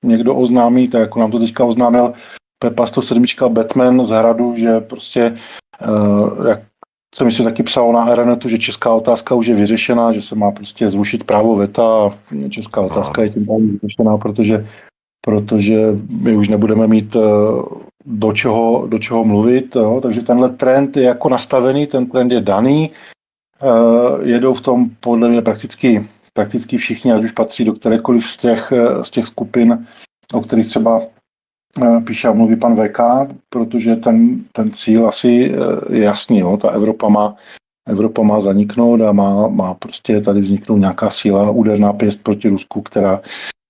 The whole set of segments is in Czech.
někdo oznámí, tak jako nám to teďka oznámil Pepa 107 Batman z Hradu, že prostě, jak se myslím taky psalo na Aeronetu, že česká otázka už je vyřešená, že se má prostě zrušit právo veta a česká otázka je tím pádem vyřešená, protože my už nebudeme mít do čeho mluvit, jo? Takže tenhle trend je jako nastavený, ten trend je daný, jedou v tom podle mě prakticky všichni, ať už patří do kterékoliv z těch skupin, o kterých třeba píše a mluví pan VK, protože ten cíl asi je jasný, jo? Ta Evropa má zaniknout a má prostě tady vzniknout nějaká síla, úderná pěst proti Rusku, která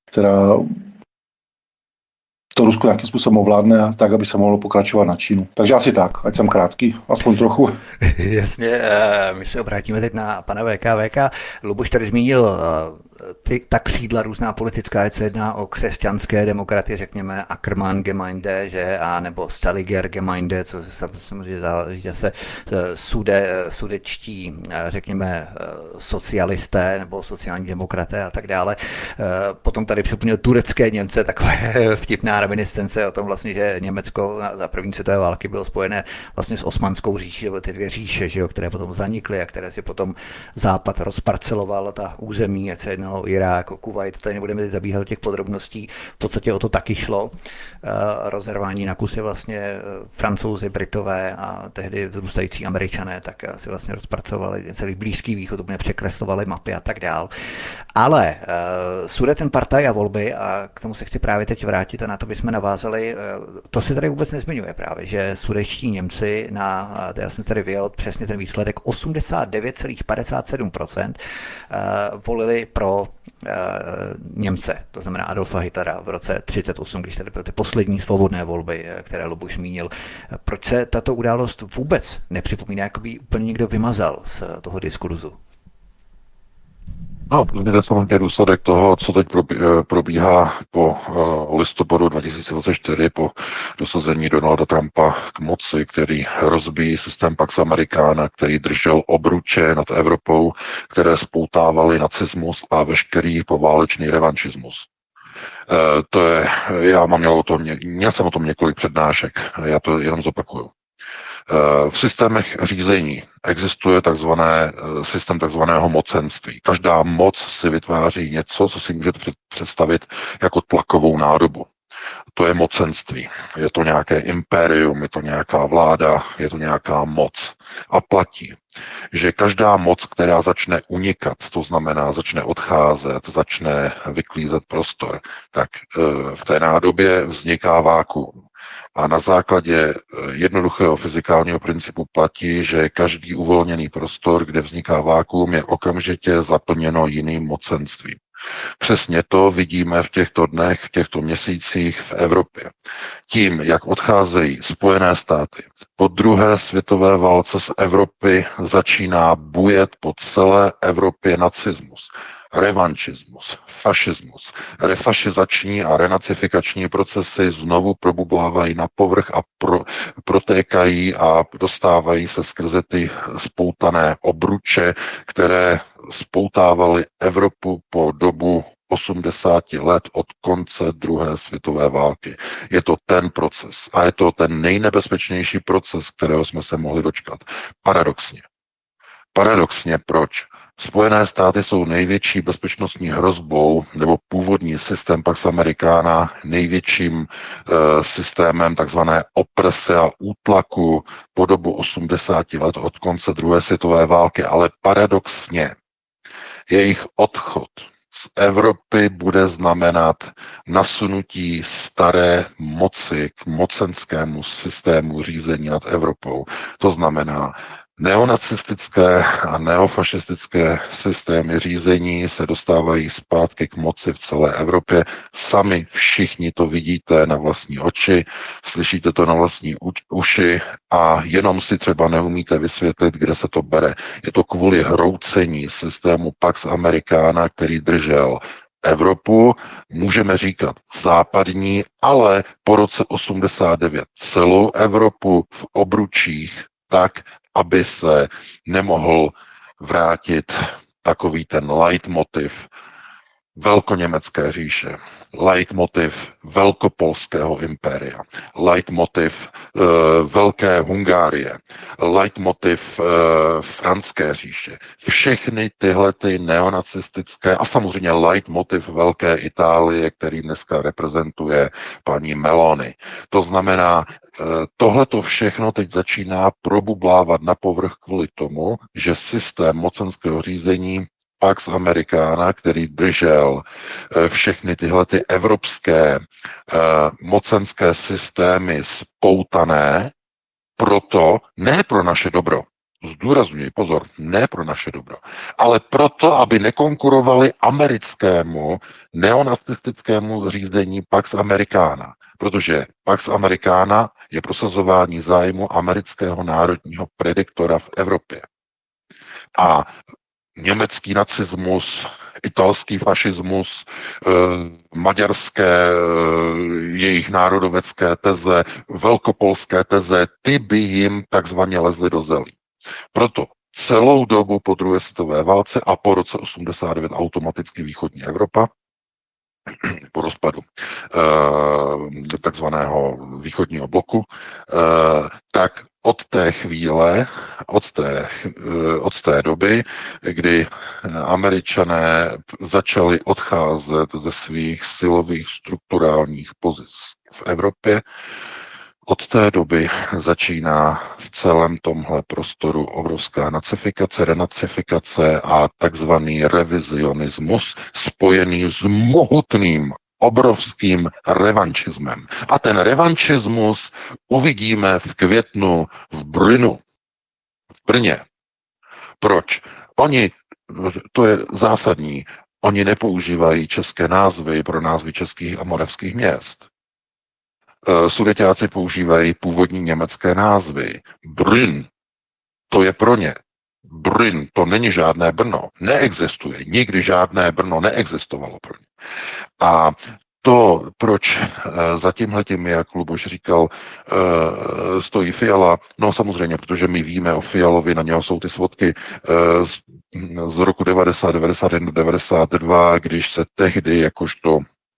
to Rusko nějakým způsobem ovládne tak, aby se mohlo pokračovat na Čínu. Takže asi tak, ať jsem krátký, aspoň trochu. Jasně, my se obrátíme teď na pana VK. Luboš tady zmínil ta křídla různá politická, ať se jedná o křesťanské demokraty, řekněme Ackermann Gemeinde, že, a nebo Saliger Gemeinde, co se samozřejmě záleží zase sudečtí, řekněme, socialisté nebo sociální demokraté a tak dále. Potom tady připomněl turecké Němce, takové vtipná reminiscence o tom vlastně, že Německo za první světové války bylo spojené vlastně s Osmanskou říší, nebo ty dvě říše, že jo, které potom zanikly a které si potom Západ rozparceloval, ta území, ať se jednalo o Irák, o Kuvajt, tady nebudeme zabíhat do těch podrobností, v podstatě o to taky šlo. Rozervání na kusy vlastně Francouzi, Britové a tehdy vzrůstající Američané, tak si vlastně rozparcovali celý Blízký východ, úplně překreslovali mapy a tak dál. Ale Sudetenpartaj a volby, a k tomu se chci právě teď vrátit a na to bychom navázali, to se tady vůbec nezmiňuje právě, že sudečtí Němci já jsem tady vyjel přesně ten výsledek, 89,57% volili pro Němce, to znamená Adolfa Hitlera v roce 38, když tady byly ty poslední svobodné volby, které Luboš zmínil. Proč se tato událost vůbec nepřipomíná, jako by úplně někdo vymazal z toho diskurzu? No, to je samozřejmě důsledek toho, co teď probíhá po listopadu 2024, po dosazení Donalda Trumpa k moci, který rozbíjí systém Pax Americana, který držel obruče nad Evropou, které spoutávaly nacismus a veškerý poválečný revanšismus. Měl jsem o tom několik přednášek, já to jenom zopakuju. V systémech řízení existuje systém takzvaného mocenství. Každá moc si vytváří něco, co si můžete představit jako tlakovou nádobu. To je mocenství. Je to nějaké impérium, je to nějaká vláda, je to nějaká moc. A platí, že každá moc, která začne unikat, to znamená začne odcházet, začne vyklízet prostor, tak v té nádobě vzniká vákuum. A na základě jednoduchého fyzikálního principu platí, že každý uvolněný prostor, kde vzniká vákuum, je okamžitě zaplněno jiným mocenstvím. Přesně to vidíme v těchto dnech, v těchto měsících v Evropě. Tím, jak odcházejí Spojené státy, po druhé světové válce z Evropy začíná bujet po celé Evropě nacismus, revanšismus, fašismus. Refašizační a renacifikační procesy znovu probublávají na povrch a protékají a dostávají se skrze ty spoutané obruče, které spoutávaly Evropu po dobu 80 let od konce druhé světové války. Je to ten proces a je to ten nejnebezpečnější proces, kterého jsme se mohli dočkat. Paradoxně. Paradoxně proč? Spojené státy jsou největší bezpečnostní hrozbou, nebo původní systém Pax Americana největším systémem takzvané oprese a útlaku po dobu 80 let od konce druhé světové války, ale paradoxně jejich odchod z Evropy bude znamenat nasunutí staré moci k mocenskému systému řízení nad Evropou. To znamená, neonacistické a neofašistické systémy řízení se dostávají zpátky k moci v celé Evropě. Sami všichni to vidíte na vlastní oči, slyšíte to na vlastní uši a jenom si třeba neumíte vysvětlit, kde se to bere. Je to kvůli hroucení systému Pax Americana, který držel Evropu, můžeme říkat západní, ale po roce 89 celou Evropu v obručích tak, aby se nemohl vrátit takový ten leitmotiv velkoněmecké říše, leitmotiv velkopolského impéria, leitmotiv Velké Hungárie, leitmotiv franské říše. Všechny tyhle ty neonacistické a samozřejmě leitmotiv Velké Itálie, který dneska reprezentuje paní Meloni. To znamená, tohle to všechno teď začíná probublávat na povrch kvůli tomu, že systém mocenského řízení Pax Americana, který držel všechny tyhle ty evropské mocenské systémy spoutané, proto ne pro naše dobro, zdůrazňuji, pozor, ne pro naše dobro, ale proto, aby nekonkurovali americkému neonacistickému řízení Pax Americana. Protože Pax Americana je prosazování zájmu amerického národního prediktora v Evropě. A německý nacismus, italský fašismus, maďarské jejich národovecké teze, velkopolské teze, ty by jim takzvaně lezly do zelí. Proto celou dobu po druhé světové válce a po roce 89 automaticky východní Evropa, po rozpadu takzvaného východního bloku, tak od té chvíle, od té doby, kdy Američané začali odcházet ze svých silových strukturálních pozic v Evropě, od té doby začíná v celém tomhle prostoru obrovská nacifikace, renacifikace a takzvaný revizionismus spojený s mohutným obrovským revanšismem. A ten revanšismus uvidíme v květnu v Brně. Proč? To je zásadní, oni nepoužívají české názvy pro názvy českých a moravských měst. Sudeťáci používají původní německé názvy. Brünn, to je pro ně. Brünn, to není žádné Brno. Neexistuje. Nikdy žádné Brno neexistovalo pro ně. A to, proč za tímhletím, jak Luboš říkal, stojí Fiala, no samozřejmě, protože my víme o Fialovi, na něho jsou ty svodky z roku 90, 91, 92, když se tehdy jakožto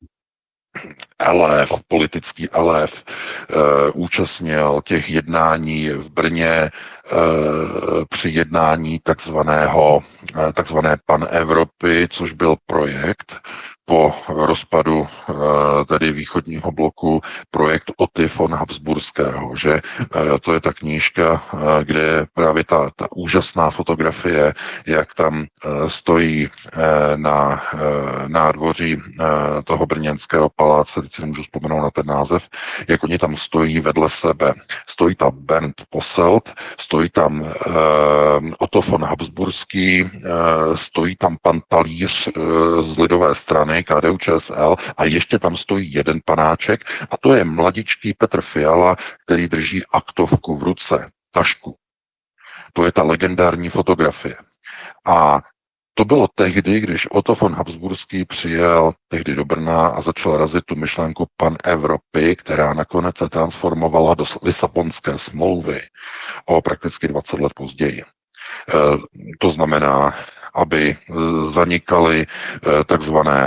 politický elév, účastnil těch jednání v Brně při jednání takzvané Pan-Evropy, což byl projekt po rozpadu tedy východního bloku, projekt Otty von Habsburského, že to je ta knížka, kde je právě ta úžasná fotografie, jak tam stojí na nádvoří toho brněnského paláce, teď si nemůžu vzpomenout na ten název, jak oni tam stojí vedle sebe. Stojí tam Bernd Posselt, stojí tam Otto von Habsburský, stojí tam pan Talíř z lidové strany, KDU-ČSL, a ještě tam stojí jeden panáček a to je mladičký Petr Fiala, který drží aktovku v ruce, tašku. To je ta legendární fotografie. A to bylo tehdy, když Otto von Habsburský přijel tehdy do Brna a začal razit tu myšlenku Pan-Evropy, která nakonec se transformovala do Lisabonské smlouvy o prakticky 20 let později. To znamená, aby zanikaly takzvané,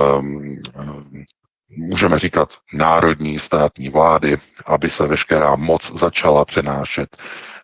můžeme říkat, národní státní vlády, aby se veškerá moc začala přenášet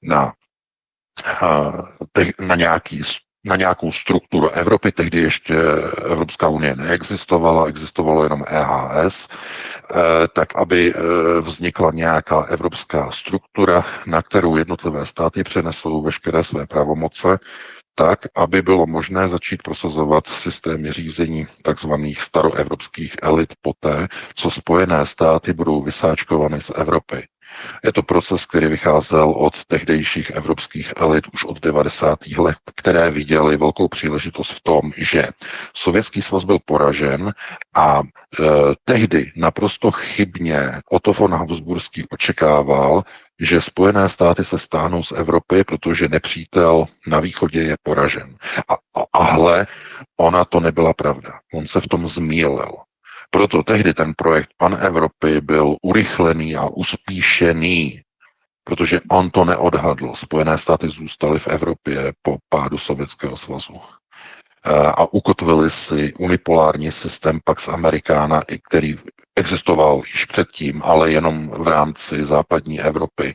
na nějakou strukturu Evropy. Tehdy ještě Evropská unie neexistovala, existovalo jenom EHS, tak aby vznikla nějaká evropská struktura, na kterou jednotlivé státy přenesou veškeré své pravomoce, tak, aby bylo možné začít prosazovat systémy řízení takzvaných staroevropských elit poté, co Spojené státy budou vysáčkovány z Evropy. Je to proces, který vycházel od tehdejších evropských elit už od 90. let, které viděly velkou příležitost v tom, že Sovětský svaz byl poražen a tehdy naprosto chybně Otto von Habsburský očekával, že Spojené státy se stáhnou z Evropy, protože nepřítel na východě je poražen. A hle, ona to nebyla pravda. On se v tom zmýlil. Proto tehdy ten projekt Pan-Evropy byl urychlený a uspíšený, protože on to neodhadl. Spojené státy zůstaly v Evropě po pádu Sovětského svazu. a ukotvili si unipolární systém Pax Americana, který existoval již předtím, ale jenom v rámci západní Evropy.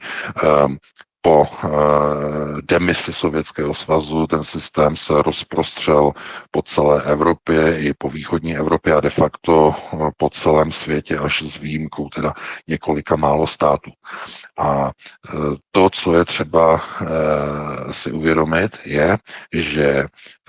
Po demisi Sovětského svazu ten systém se rozprostřel po celé Evropě i po východní Evropě a de facto po celém světě až s výjimkou teda několika málo států. A to, co je třeba si uvědomit, je, že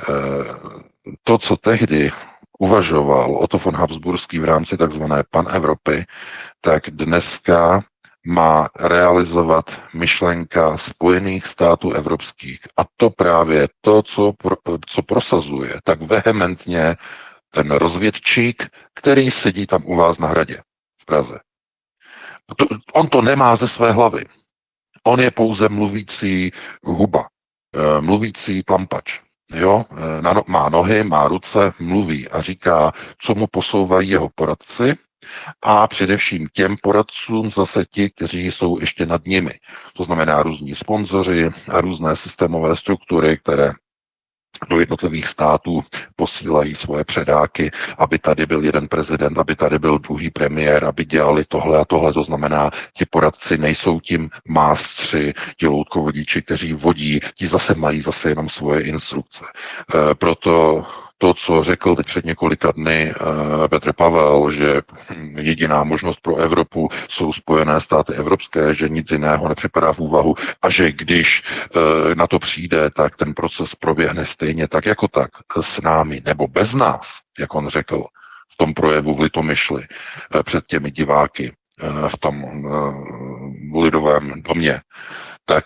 to, co tehdy uvažoval Otto von Habsburský v rámci takzvané panevropy, tak dneska má realizovat myšlenka Spojených států evropských. A to právě to, co prosazuje tak vehementně ten rozvědčík, který sedí tam u vás na hradě v Praze. On to nemá ze své hlavy. On je pouze mluvící huba, mluvící tlampač. Jo? Má nohy, má ruce, mluví a říká, co mu posouvají jeho poradci, a především těm poradcům zase ti, kteří jsou ještě nad nimi. To znamená různí sponzoři a různé systémové struktury, které do jednotlivých států posílají svoje předáky, aby tady byl jeden prezident, aby tady byl druhý premiér, aby dělali tohle a tohle. To znamená, ti poradci nejsou tím mástři, ti loutkovodiči, kteří vodí, ti zase mají zase jenom svoje instrukce. Proto to, co řekl teď před několika dny Petr Pavel, že jediná možnost pro Evropu jsou Spojené státy evropské, že nic jiného nepřipadá v úvahu a že když na to přijde, tak ten proces proběhne stejně tak jako tak s námi nebo bez nás, jak on řekl v tom projevu v Litomyšli před těmi diváky v tom lidovém domě, tak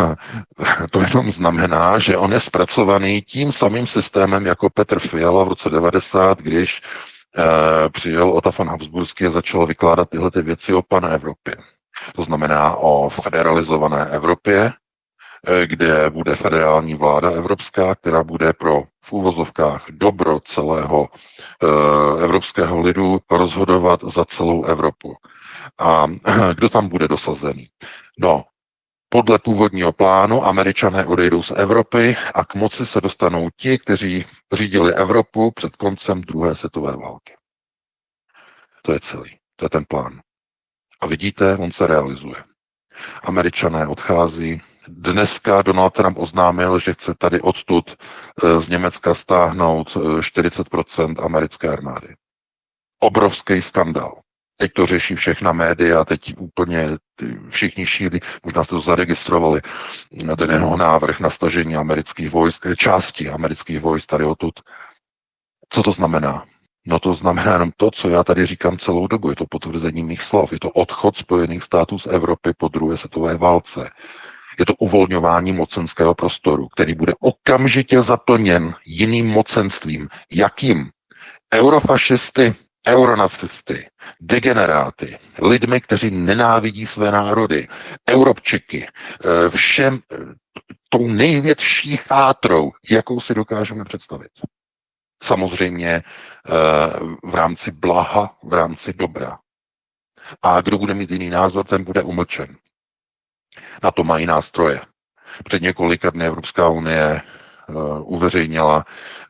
to jenom znamená, že on je zpracovaný tím samým systémem jako Petr Fiala v roce 90, když přijel Otto von Habsburský a začal vykládat tyhle ty věci o panevropě. To znamená o federalizované Evropě, kde bude federální vláda evropská, která bude pro v úvozovkách dobro celého evropského lidu rozhodovat za celou Evropu. A kdo tam bude dosazený? No, podle původního plánu Američané odejdou z Evropy a k moci se dostanou ti, kteří řídili Evropu před koncem druhé světové války. To je celý. To je ten plán. A vidíte, on se realizuje. Američané odchází. Dneska Donald Trump oznámil, že chce tady odtud z Německa stáhnout 40% americké armády. Obrovský skandál. Teď to řeší všechna média, teď úplně všichni šíří, možná jste to zaregistrovali, ten jeho návrh na stažení amerických vojsk, části amerických vojsk tady odtud. Co to znamená? No to znamená jenom to, co já tady říkám celou dobu. Je to potvrzení mých slov. Je to odchod Spojených států z Evropy po druhé světové válce. Je to uvolňování mocenského prostoru, který bude okamžitě zaplněn jiným mocenstvím. Jakým? Eurofašisty, euronacisty, degeneráty, lidmi, kteří nenávidí své národy, Europčiky, všem tou největší chátrou, jakou si dokážeme představit. Samozřejmě v rámci blaha, v rámci dobra. A kdo bude mít jiný názor, ten bude umlčen. Na to mají nástroje. Před několika dny Evropská unie uveřejnila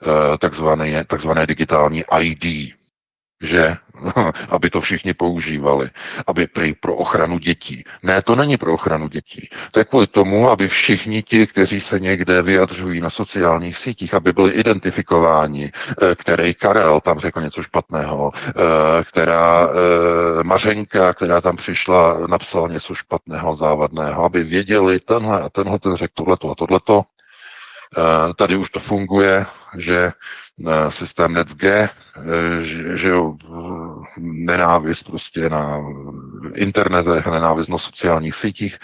takzvané digitální ID, že aby to všichni používali, aby pro ochranu dětí. Ne, to není pro ochranu dětí. To je kvůli tomu, aby všichni ti, kteří se někde vyjadřují na sociálních sítích, aby byli identifikováni, který Karel tam řekl něco špatného, která Mařenka, která tam přišla, napsala něco špatného, závadného, aby věděli, tenhle a tenhle ten řekl tohleto a tohleto. Tady už to funguje, že systém NetzG, že nenávist prostě na internetech, nenávist na sociálních sítích.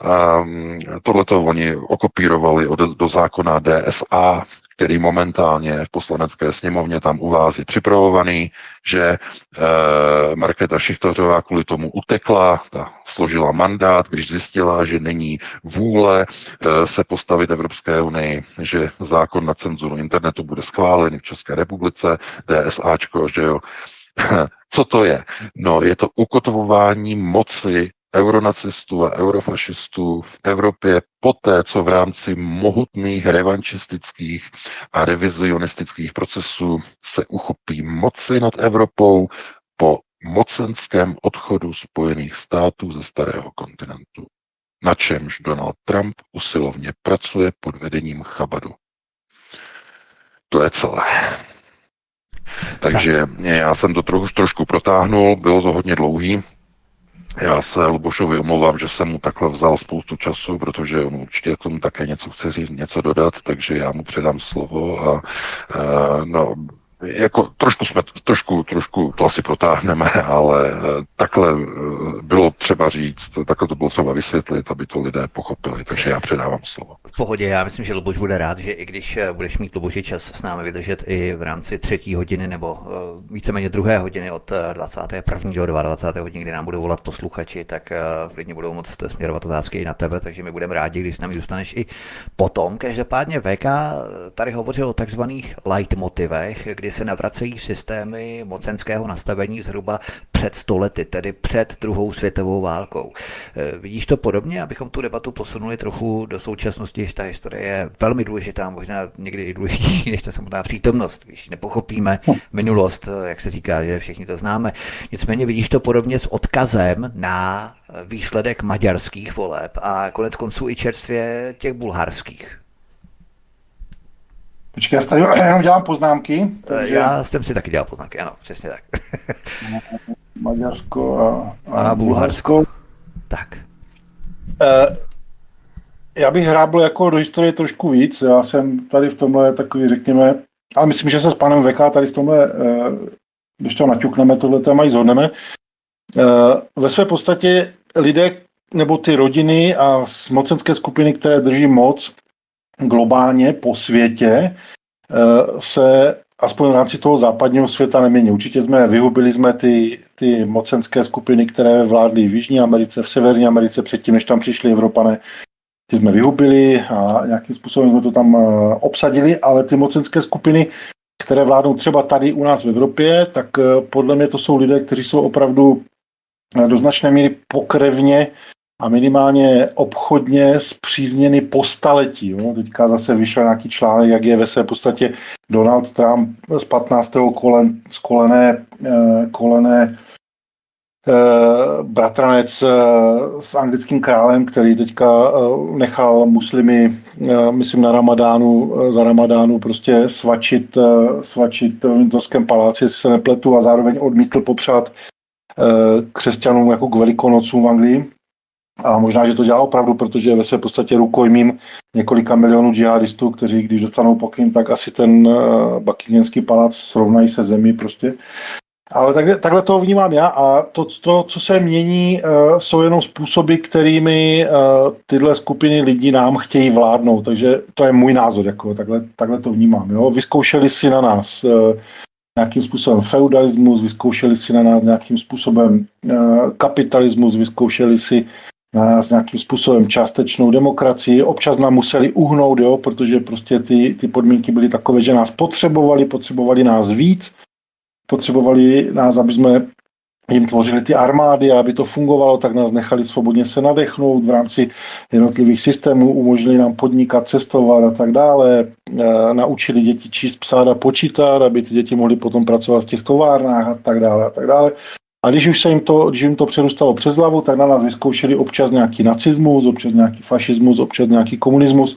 Tohleto oni okopírovali do zákona DSA, který momentálně v poslanecké sněmovně tam u vás je připravovaný, že Markéta Šichtařová kvůli tomu utekla, ta složila mandát, když zjistila, že není vůle se postavit Evropské unii, že zákon na cenzuru internetu bude schválený v České republice, DSAčko, že jo. Co to je? No, je to ukotvování moci euronacistů a eurofašistů v Evropě poté, co v rámci mohutných revanšistických a revizionistických procesů se uchopí moci nad Evropou po mocenském odchodu Spojených států ze starého kontinentu, na čemž Donald Trump usilovně pracuje pod vedením Chabadu. To je celé. Takže já jsem to trošku protáhnul, bylo to hodně dlouhý. Já se Lubošovi omlouvám, že jsem mu takhle vzal spoustu času, protože on určitě k tomu také něco chce říct, něco dodat, takže já mu předám slovo a no, jako trošku to asi protáhneme, ale takhle bylo třeba říct, takhle to bylo třeba vysvětlit, aby to lidé pochopili, takže já předávám slovo. V pohodě, já myslím, že Luboš bude rád, že i když budeš mít, Luboši, čas s námi vydržet i v rámci 3. hodiny nebo víceméně 2. hodiny od 21. do 22. hodiny, kdy nám budou volat posluchači, tak klidně budou moct směrovat otázky i na tebe, takže my budeme rádi, když s námi zůstaneš i potom. Každopádně VK tady hovořil o takzvaných leitmotivech, kdy se navracejí systémy mocenského nastavení zhruba před 100 lety, tedy před druhou světovou válkou. Vidíš to podobně, abychom tu debatu posunuli trochu do současnosti, že ta historie je velmi důležitá, možná někdy i důležitější než ta samotná přítomnost, když nepochopíme minulost, jak se říká, že všichni to známe. Nicméně vidíš to podobně s odkazem na výsledek maďarských voleb a konec konců i čerstvě těch bulharských. Počkej, já tady jenom dělám poznámky. Takže... Já jsem si taky dělal poznámky, ano, přesně tak. Maďarsko a Bulharsko. Tak. Já bych hrábl jako do historie trošku víc. Já jsem tady v tomhle takový, řekněme, ale myslím, že se s panem VK tady v tomhle, když to naťukneme, tohle téma i zhodneme. Ve své podstatě lidé, nebo ty rodiny a mocenské skupiny, které drží moc globálně po světě, se aspoň v rámci toho západního světa nemění. Určitě vyhubili jsme ty mocenské skupiny, které vládly v Jižní Americe, v Severní Americe, předtím, než tam přišli Evropané. Ty jsme vyhubili a nějakým způsobem jsme to tam obsadili, ale ty mocenské skupiny, které vládnou třeba tady u nás v Evropě, tak podle mě to jsou lidé, kteří jsou opravdu do značné míry pokrevně a minimálně obchodně spřízněny po staletí. Jo. Teďka zase vyšel nějaký článek, jak je ve své podstatě Donald Trump z 15. kolené bratranec s anglickým králem, který teďka nechal muslimy, myslím za Ramadánu prostě svačit v Windsorském paláci, jestli se nepletu, a zároveň odmítl popřát křesťanům jako k Velikonocům v Anglii. A možná, že to dělá opravdu, protože je ve své podstatě rukojmím několika milionů džihadistů, kteří, když dostanou pokyn, tak asi ten Buckinghamský palác srovnají se zemí prostě. Ale takhle to vnímám já a to, co se mění, jsou jenom způsoby, kterými tyhle skupiny lidí nám chtějí vládnout. Takže to je můj názor, jako takhle to vnímám. Jo? Vyzkoušeli si na nás nějakým způsobem feudalismus, vyzkoušeli si na nás nějakým způsobem kapitalismus, vyzkoušeli si na nás nějakým způsobem částečnou demokracii. Občas nám museli uhnout, jo? Protože prostě ty podmínky byly takové, že nás potřebovali nás víc, potřebovali nás, aby jsme jim tvořili ty armády, a aby to fungovalo, tak nás nechali svobodně se nadechnout v rámci jednotlivých systémů, umožnili nám podnikat, cestovat a tak dále, naučili děti číst, psát a počítat, aby ty děti mohly potom pracovat v těch továrnách a tak dále a tak dále. A když jim to přerůstalo přes hlavu, tak na nás vyzkoušeli občas nějaký nacismus, občas nějaký fašismus, občas nějaký komunismus.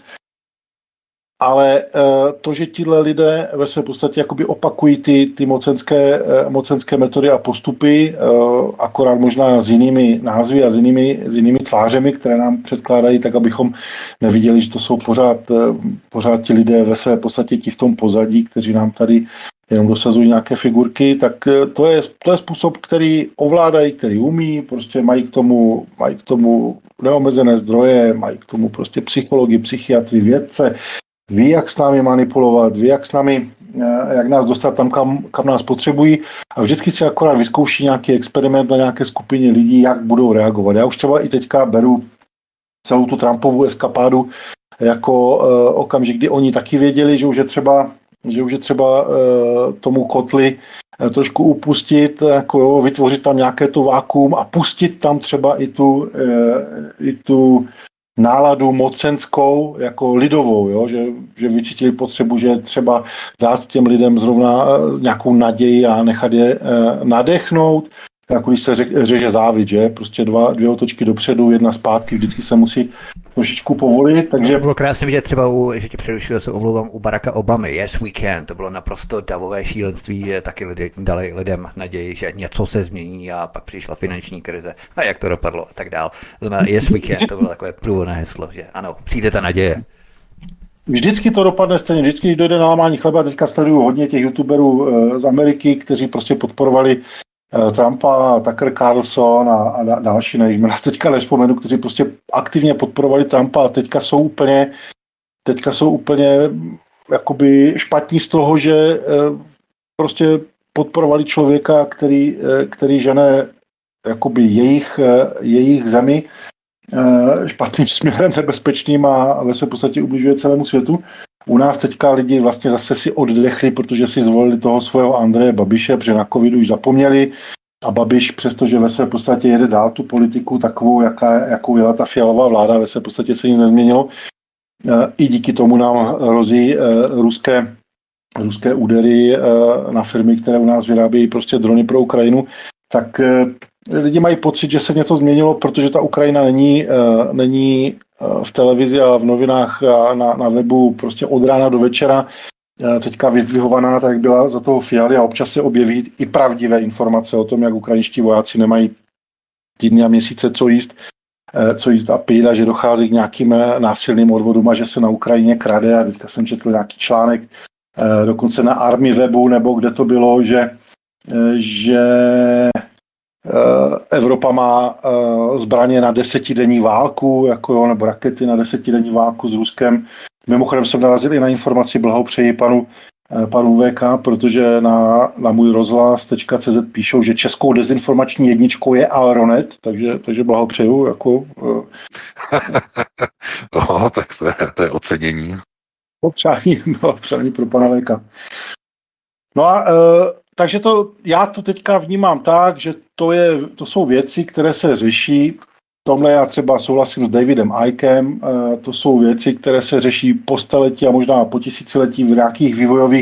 Ale to, že tihle lidé ve své podstatě jakoby opakují ty mocenské metody a postupy, akorát možná s jinými názvy a s jinými tvářemi, které nám předkládají, tak abychom neviděli, že to jsou pořád ti lidé ve své podstatě ti v tom pozadí, kteří nám tady jenom dosazují nějaké figurky, tak to je způsob, který ovládají, který umí, prostě mají k tomu neomezené zdroje, mají k tomu prostě psychologii, psychiatry, vědce, ví, jak s námi manipulovat, ví, jak nás dostat tam, kam nás potřebují, a vždycky si akorát vyzkouší nějaký experiment na nějaké skupině lidí, jak budou reagovat. Já už třeba i teďka beru celou tu Trumpovu eskapádu jako okamžik, kdy oni taky věděli, že už je třeba tomu kotli trošku upustit, jako jo, vytvořit tam nějaké to vákuum a pustit tam třeba i tu náladu mocenskou jako lidovou, jo? Že vycítili potřebu, že třeba dát těm lidem zrovna nějakou naději a nechat je nadechnout, jako když se řeže závid, že? Prostě dvě otočky dopředu, jedna zpátky, vždycky se musí trošičku povolit, takže... Bylo krásně vidět třeba, že tě přerušil, se omlouvám, u Baracka Obamy, Yes We Can, to bylo naprosto davové šílenství, taky dali lidem naději, že něco se změní a pak přišla finanční krize a jak to dopadlo a tak dál. Yes We Can, to bylo takové průvodné heslo, že ano, přijde ta naděje. Vždycky to dopadne stejně, vždycky, když dojde na lámání chleba, teďka sleduju hodně těch youtuberů z Ameriky, kteří prostě podporovali Trumpa, Tucker Carlson a další, nevím, nás teďka nevzpomenu, kteří prostě aktivně podporovali Trumpa a teďka jsou úplně jakoby špatní z toho, že prostě podporovali člověka, který žene jakoby jejich zemi špatným směrem, nebezpečným a ve své podstatě ubližuje celému světu. U nás teďka lidi vlastně zase si oddechli, protože si zvolili toho svého Andreje Babiše, protože na covidu už zapomněli a Babiš, přestože ve své podstatě jede dál tu politiku takovou, jakou jela ta Fialová vláda, ve své podstatě se nic nezměnilo. I díky tomu nám hrozí ruské údery na firmy, které u nás vyrábějí prostě drony pro Ukrajinu, tak lidi mají pocit, že se něco změnilo, protože ta Ukrajina není v televizi a v novinách a na webu prostě od rána do večera teďka vyzdvihovaná, tak byla za toho Fialy a občas se objeví i pravdivé informace o tom, jak ukrajinští vojáci nemají týdny a měsíce co jíst a pít a že dochází k nějakým násilným odvodům a že se na Ukrajině krade a teďka jsem četl nějaký článek dokonce na Army webu nebo kde to bylo, že Evropa má zbraně na 10denní válku, nebo rakety na 10denní válku s Ruskem. Mimochodem jsem narazil i na informaci, blahopřeji panu VK, protože na můj rozhlas.cz píšou, že českou dezinformační jedničkou je Alronet, takže blahopřeju. No, tak to je ocenění. Přání pro pana VK. No a takže já to teďka vnímám tak, že to jsou věci, které se řeší. V tomhle já třeba souhlasím s Davidem Ickem. To jsou věci, které se řeší po staletí a možná po tisíciletí v nějakých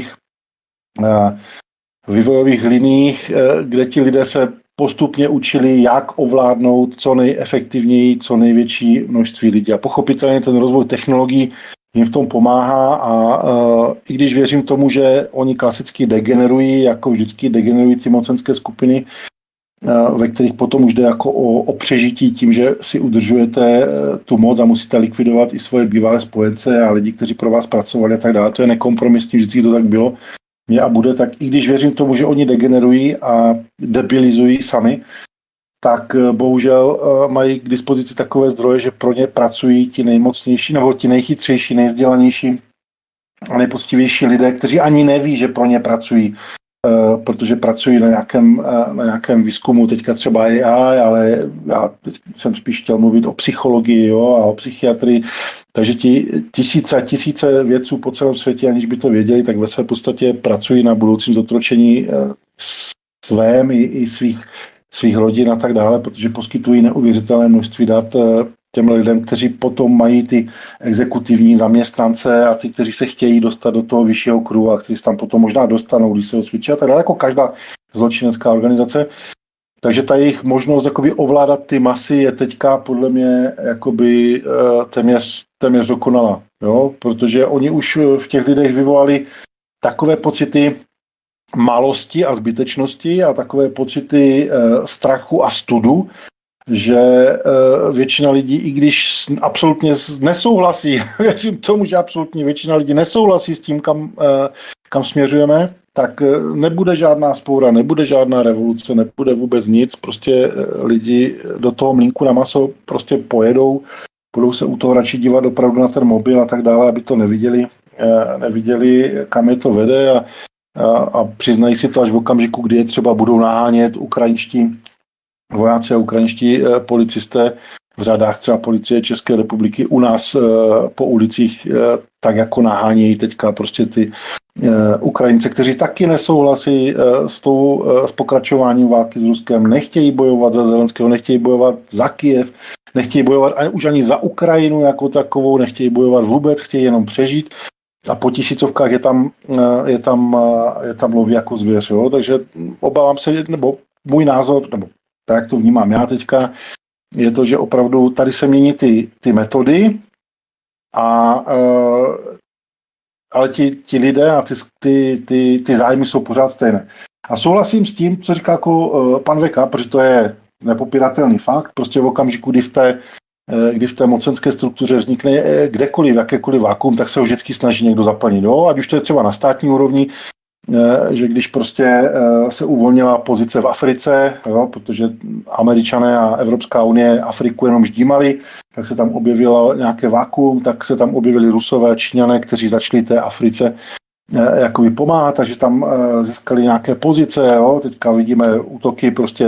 vývojových liniích, kde ti lidé se postupně učili, jak ovládnout co nejefektivněji, co největší množství lidí. A pochopitelně ten rozvoj technologií jim v tom pomáhá a i když věřím tomu, že oni klasicky degenerují, jako vždycky degenerují ty mocenské skupiny, ve kterých potom už jde jako o přežití tím, že si udržujete tu moc a musíte likvidovat i svoje bývalé spojence a lidi, kteří pro vás pracovali a tak dále. To je nekompromisní, vždycky to tak bylo, je a bude, tak i když věřím tomu, že oni degenerují a debilizují sami, tak bohužel mají k dispozici takové zdroje, že pro ně pracují ti nejmocnější nebo ti nejchytřejší, nejvzdělanější a nejpoctivější lidé, kteří ani neví, že pro ně pracují, protože pracují na nějakém výzkumu, teďka třeba AI, ale já teď jsem spíš chtěl mluvit o psychologii, jo, a o psychiatrii, takže ti tisíce vědců po celém světě, aniž by to věděli, tak ve své podstatě pracují na budoucím zotročení svém i svých rodin a tak dále, protože poskytují neuvěřitelné množství dat těm lidem, kteří potom mají ty exekutivní zaměstnance a ty, kteří se chtějí dostat do toho vyššího kruhu a kteří se tam potom možná dostanou, když se osvědčí a tak dále, jako každá zločinecká organizace. Takže ta jejich možnost jakoby ovládat ty masy je teďka podle mě jakoby téměř dokonalá, jo? Protože oni už v těch lidech vyvolali takové pocity malosti a zbytečnosti a takové pocity strachu a studu, že většina lidí, i když absolutně nesouhlasí, věřím tomu, že absolutně většina lidí nesouhlasí s tím, kam směřujeme, tak nebude žádná vzpoura, nebude žádná revoluce, nebude vůbec nic, prostě lidi do toho mlýnku na maso prostě pojedou, budou se u toho radši dívat opravdu na ten mobil a tak dále, aby to neviděli, kam je to vede a přiznají si to až v okamžiku, kdy je třeba budou nahánět ukrajinští vojáci a ukrajinští policisté v řadách třeba policie České republiky u nás po ulicích tak jako nahánějí teďka prostě ty Ukrajince, kteří taky nesouhlasí s pokračováním války s Ruskem, nechtějí bojovat za Zelenského, nechtějí bojovat za Kyjev, nechtějí bojovat už ani za Ukrajinu jako takovou, nechtějí bojovat vůbec, chtějí jenom přežít a po tisícovkách je tam loví jako zvěř. Jo? Takže obávám se, nebo můj názor, nebo tak, jak to vnímám já teďka, je to, že opravdu tady se mění ty metody, ale ti lidé a ty zájmy jsou pořád stejné. A souhlasím s tím, co říká jako pan Veka, protože to je nepopiratelný fakt. Prostě v okamžiku, kdy v té mocenské struktuře vznikne kdekoliv, jakékoliv vákuum, tak se ho vždycky snaží někdo zaplnit. No, ať už to je třeba na státní úrovni, že když prostě se uvolnila pozice v Africe, jo, protože Američané a Evropská unie Afriku jenom ždímali, tak se tam objevilo nějaké vákuum, tak se tam objevili Rusové, Číňané, kteří začali té Africe jakoby pomáhat, takže tam získali nějaké pozice. Jo. Teďka vidíme útoky prostě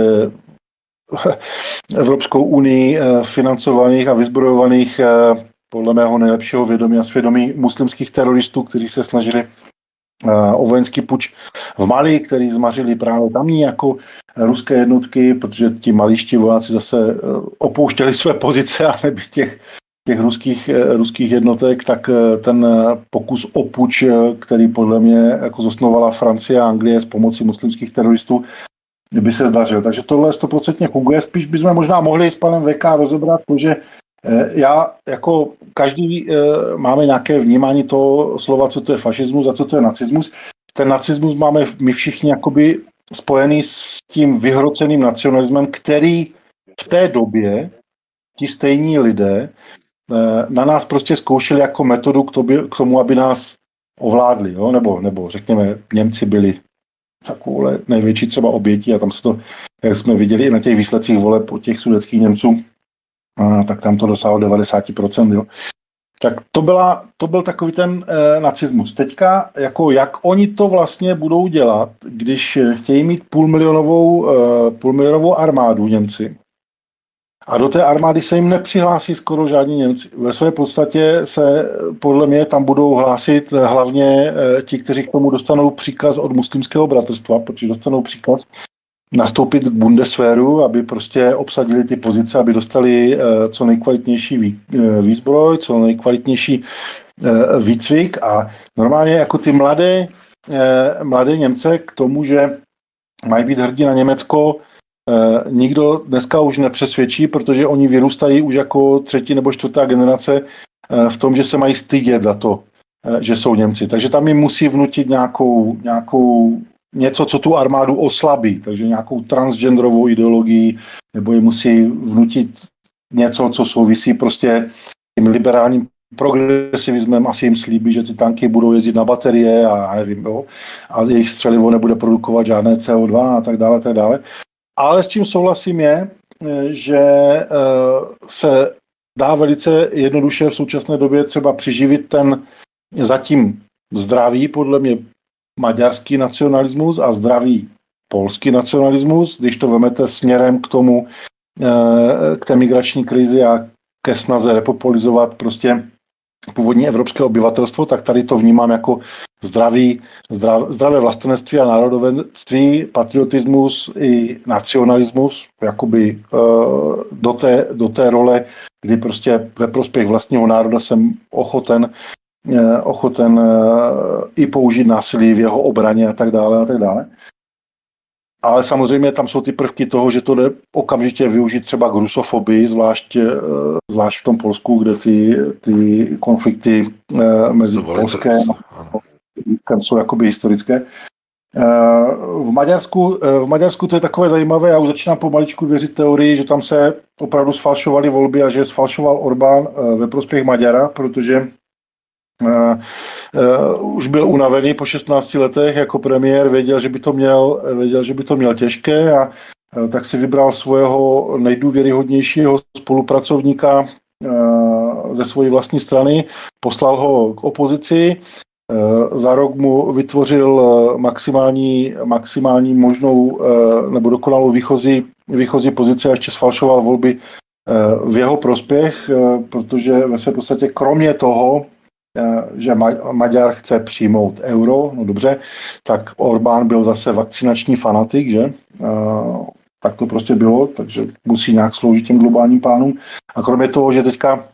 Evropskou unii financovaných a vyzbrojovaných podle mého nejlepšího vědomí a svědomí muslimských teroristů, kteří se snažili o vojenský puč v Mali, který zmařili právě tamní jako ruské jednotky, protože ti malíští vojáci zase opouštěli své pozice a nebýt těch ruských jednotek, tak ten pokus o puč, který podle mě jako zosnovala Francie a Anglie s pomocí muslimských teroristů, by se zdařil. Takže tohle 100% funguje. Spíš bychom možná mohli s panem VK rozebrat to, že já jako každý máme nějaké vnímání toho slova, co to je fašismus a co to je nacismus. Ten nacismus máme my všichni jakoby spojený s tím vyhroceným nacionalismem, který v té době ti stejní lidé na nás prostě zkoušeli jako metodu k tomu, aby nás ovládli. Jo? Nebo řekněme, Němci byli takovouhle největší třeba obětí a tam se to, jak jsme viděli i na těch výsledcích voleb od těch sudetských Němců, tak tam to dosáhlo 90%. Jo. Tak to byl takový ten nacismus. Teďka, jako jak oni to vlastně budou dělat, když chtějí mít půlmilionovou armádu Němci, a do té armády se jim nepřihlásí skoro žádní Němci. Ve své podstatě se podle mě tam budou hlásit hlavně ti, kteří k tomu dostanou příkaz od muslimského bratrstva, protože dostanou příkaz nastoupit k Bundeswehru, aby prostě obsadili ty pozice, aby dostali co nejkvalitnější výzbroj, co nejkvalitnější výcvik a normálně jako ty mladé Němce k tomu, že mají být hrdí na Německo, nikdo dneska už nepřesvědčí, protože oni vyrůstají už jako 3. nebo 4. generace v tom, že se mají stydět za to, že jsou Němci. Takže tam jim musí vnutit nějakou něco, co tu armádu oslabí, takže nějakou transgenderovou ideologii, nebo jim musí vnutit něco, co souvisí prostě tím liberálním progresivismem, asi jim slíbí, že ty tanky budou jezdit na baterie a nevím, jo, a jejich střelivo nebude produkovat žádné CO2 a tak dále, tak dále. Ale s čím souhlasím je, že se dá velice jednoduše v současné době třeba přiživit ten zatím zdravý, podle mě, maďarský nacionalismus a zdravý polský nacionalismus, když to vemete směrem k té migrační krizi a ke snaze repopulizovat prostě původní evropské obyvatelstvo, tak tady to vnímám jako zdravé vlastenectví a národovenství, patriotismus i nacionalismus, jakoby do té role, kdy prostě ve prospěch vlastního národa jsem ochoten i použít násilí v jeho obraně a tak dále a tak dále. Ale samozřejmě tam jsou ty prvky toho, že to jde okamžitě využít třeba k rusofobii, zvlášť v tom Polsku, kde ty konflikty mezi Polskem a Ruskem jsou jakoby historické. V Maďarsku to je takové zajímavé, já už začínám pomaličku věřit teorii, že tam se opravdu sfalšovaly volby a že sfalšoval Orbán ve prospěch Maďara, protože už byl unavený po 16 letech jako premiér, věděl, že by to měl těžké a tak si vybral svého nejdůvěryhodnější spolupracovníka ze své vlastní strany, poslal ho k opozici, za rok mu vytvořil maximální možnou nebo dokonalou výchozí pozici a ještě sfalšoval volby v jeho prospěch, protože ve své podstatě kromě toho že Maďar chce přijmout euro, no dobře, tak Orbán byl zase vakcinační fanatik, že? Tak to prostě bylo, takže musí nějak sloužit těm globálním plánům. A kromě toho, že teďka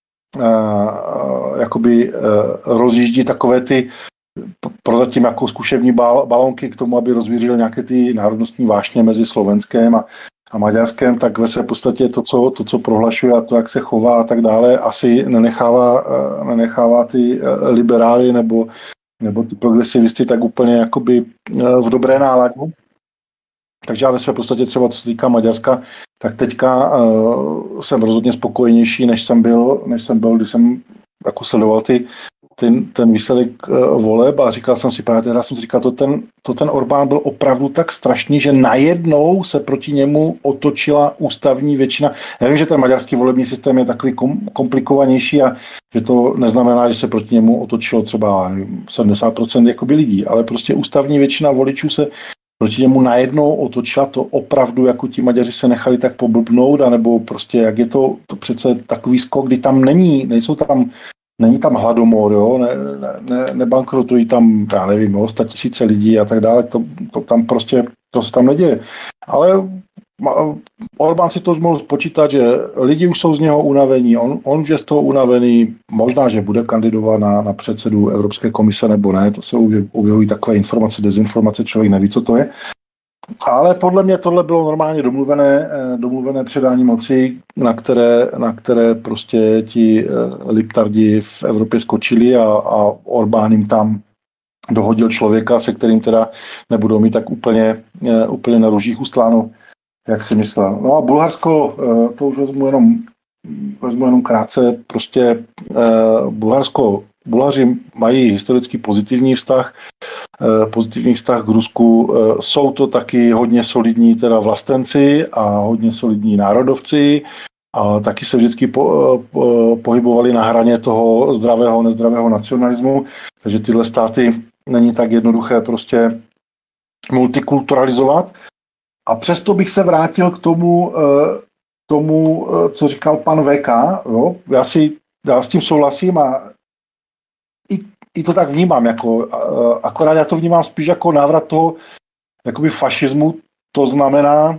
rozjíždí takové ty prozatím jako zkušební balónky k tomu, aby rozvířil nějaké ty národnostní vášně mezi Slovenskem a Maďarskem, tak ve své podstatě to, co prohlašuje a to, jak se chová a tak dále, asi nenechává ty liberály nebo ty progresivisty tak úplně jakoby v dobré náladě. Takže já ve své podstatě třeba, co se týká Maďarska, tak teďka jsem rozhodně spokojenější, než jsem byl, když jsem jako sledoval ten výsledek voleb a říkal jsem si, to ten Orbán byl opravdu tak strašný, že najednou se proti němu otočila ústavní většina. Já vím, že ten maďarský volební systém je takový komplikovanější a že to neznamená, že se proti němu otočilo třeba 70% jakoby lidí, ale prostě ústavní většina voličů se proti němu najednou otočila. To opravdu, jako ti Maďaři se nechali tak poblbnout, anebo prostě jak je to přece takový skok, kdy tam není tam hladomor, jo? Nebankrotují tam, já nevím, 100 000 lidí a tak dále, to tam prostě, to se tam neděje. Ale Orbán si to mohl spočítat, že lidi už jsou z něho unavení, on už je z toho unavený, možná, že bude kandidovat na předsedu Evropské komise nebo ne, to se objevují takové informace, dezinformace, člověk neví, co to je. Ale podle mě tohle bylo normálně domluvené předání moci, na které prostě ti liptardi v Evropě skočili a Orbán jim tam dohodil člověka, se kterým teda nebudou mít tak úplně na růžích ustláno, jak si myslel. No a Bulharsko, to už vezmu jenom krátce, prostě Bulhaři mají historicky pozitivní vztah k Rusku. Jsou to taky hodně solidní teda vlastenci a hodně solidní národovci a taky se vždycky pohybovali na hraně toho zdravého, nezdravého nacionalismu, takže tyhle státy není tak jednoduché prostě multikulturalizovat. A přesto bych se vrátil k tomu, co říkal pan VK. Jo? Já s tím souhlasím a i to tak vnímám, akorát já to vnímám spíš jako návrat toho jakoby fašismu, to znamená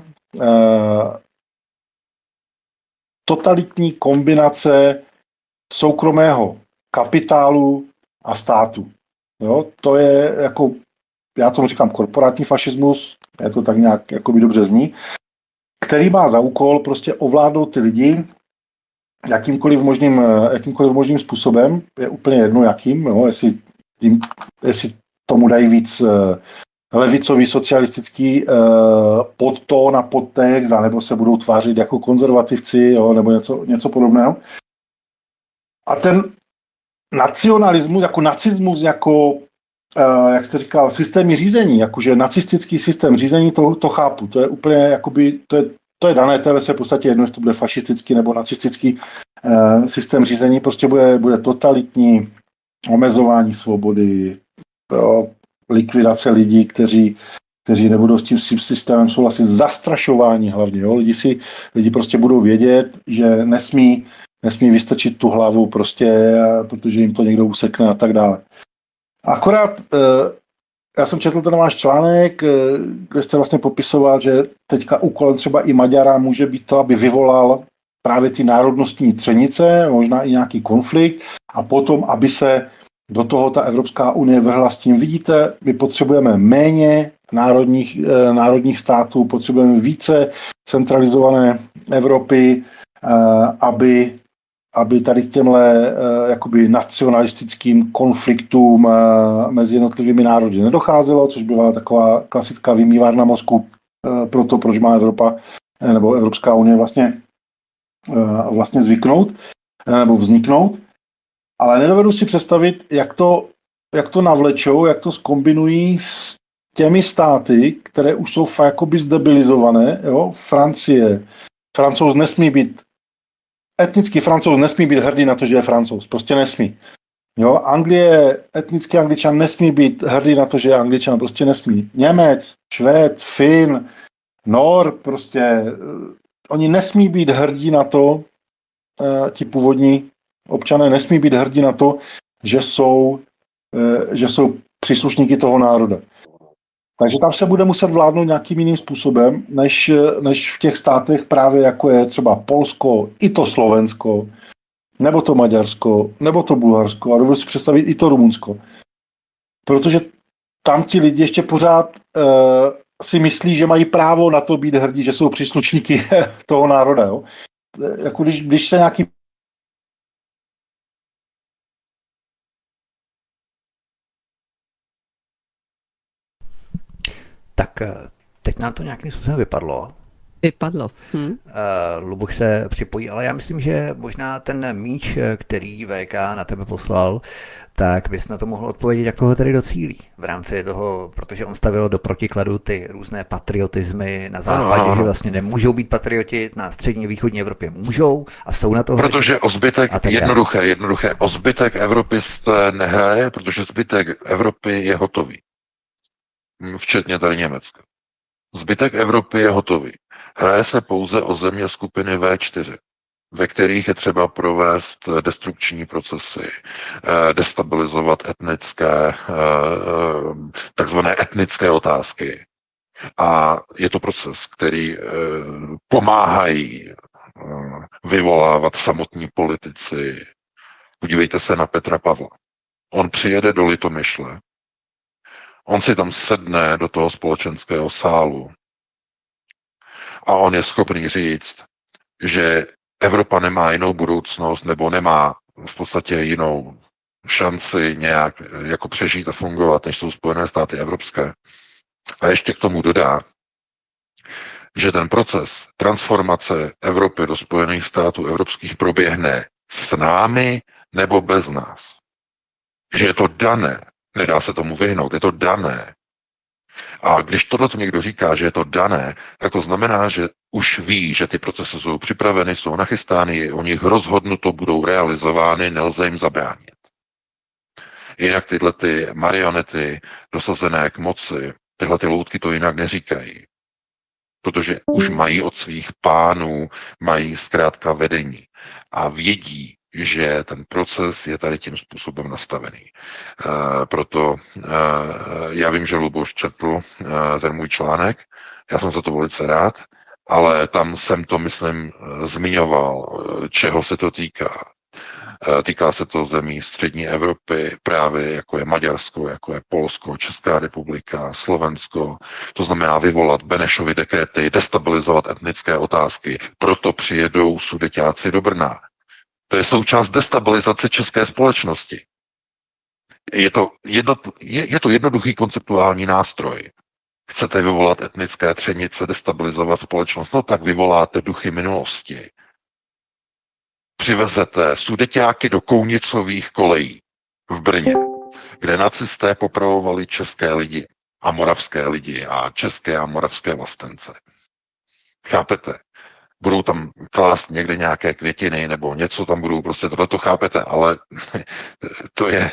totalitní kombinace soukromého kapitálu a státu. Jo? To je jako, já tomu říkám korporátní fašismus, je to tak nějak jakoby dobře zní, který má za úkol prostě ovládnout ty lidi jakýmkoliv možným způsobem, je úplně jedno jakým, jo, jestli tomu dají víc levicový socialistický podtón a podtext, nebo se budou tvářit jako konzervativci, jo, nebo něco podobného. A ten nacionalismus, jako nacismus, jako jak jste říkal, systémy řízení, jakože nacistický systém řízení, to chápu, to je úplně jakoby, to je dané, to je v podstatě jedno, jestli to bude fašistický nebo nacistický systém řízení, prostě bude totalitní omezování svobody, likvidace lidí, kteří nebudou s tím systémem souhlasit, zastrašování hlavně. Jo? Lidi prostě budou vědět, že nesmí vystrčit tu hlavu prostě, protože jim to někdo usekne a tak dále. Akorát já jsem četl ten váš článek, kde jste vlastně popisoval, že teďka úkolem třeba i Maďara může být to, aby vyvolal právě ty národnostní třenice, možná i nějaký konflikt a potom, aby se do toho ta Evropská unie vrhla s tím. Vidíte, my potřebujeme méně národních států, potřebujeme více centralizované Evropy, aby tady k těmhle jakoby nacionalistickým konfliktům mezi jednotlivými národy nedocházelo, což byla taková klasická vymývárna mozku pro to, proč má Evropa nebo Evropská unie vlastně vzniknout. Ale nedovedu si představit, jak to navlečou, jak to zkombinují s těmi státy, které už jsou jakoby zdebilizované. Jo? Francouz nesmí být etnický Francouz nesmí být hrdý na to, že je Francouz. Prostě nesmí. Jo, etnický Angličan nesmí být hrdý na to, že je Angličan. Prostě nesmí. Němec, Švéd, Fin, Nor, prostě oni nesmí být hrdí na to, ti původní občané nesmí být hrdí na to, že jsou příslušníky toho národa. Takže tam se bude muset vládnout nějakým jiným způsobem, než v těch státech právě jako je třeba Polsko, i to Slovensko, nebo to Maďarsko, nebo to Bulharsko a dovedu si představit i to Rumunsko. Protože tam ti lidi ještě pořád si myslí, že mají právo na to být hrdí, že jsou příslušníky toho národa. Jo? Jako když se nějaký Tak teď nám to nějakým způsobem vypadlo. Vypadlo. Luboš se připojí, ale já myslím, že možná ten míč, který VK na tebe poslal, tak bys na to mohl odpovědět, jak toho tedy docílí v rámci toho, protože on stavil do protikladu ty různé patriotizmy na západě, že vlastně nemůžou být patrioti, na střední východní Evropě můžou a jsou na to protože o zbytek, jednoduché, o zbytek Evropy se nehraje, protože zbytek Evropy je hotový. Včetně tady Německa. Zbytek Evropy je hotový. Hraje se pouze o země skupiny V4, ve kterých je třeba provést destrukční procesy, destabilizovat takzvané etnické otázky. A je to proces, který pomáhají vyvolávat samotní politici. Podívejte se na Petra Pavla. On přijede do Litomyšle, on si tam sedne do toho společenského sálu a on je schopný říct, že Evropa nemá jinou budoucnost nebo nemá v podstatě jinou šanci nějak jako přežít a fungovat, než jsou Spojené státy evropské. A ještě k tomu dodá, že ten proces transformace Evropy do Spojených států evropských proběhne s námi nebo bez nás. Že je to dané, nedá se tomu vyhnout, je to dané. A když tohle někdo říká, že je to dané, tak to znamená, že už ví, že ty procesy jsou připraveny, jsou nachystány, o nich rozhodnuto, budou realizovány, nelze jim zabránit. Jinak tyhle ty marionety dosazené k moci, tyhle ty loutky to jinak neříkají. Protože už mají od svých pánů, mají zkrátka vedení a vědí, že ten proces je tady tím způsobem nastavený. Proto já vím, že Luboš četl ten můj článek, já jsem za to velice rád, ale tam jsem to, myslím, zmiňoval, čeho se to týká. Týká se to zemí střední Evropy, právě jako je Maďarsko, jako je Polsko, Česká republika, Slovensko. To znamená vyvolat Benešovy dekrety, destabilizovat etnické otázky. Proto přijedou Sudeťáci do Brna. To je součást destabilizace české společnosti. Je to jednoduchý konceptuální nástroj. Chcete vyvolat etnické třenice, destabilizovat společnost, no tak vyvoláte duchy minulosti. Přivezete Sudeťáky do Kounicových kolejí v Brně, kde nacisté popravovali české lidi a moravské lidi a české a moravské vlastence. Chápete? Budou tam klást někde nějaké květiny nebo něco tam budou, prostě tohleto chápete, ale to je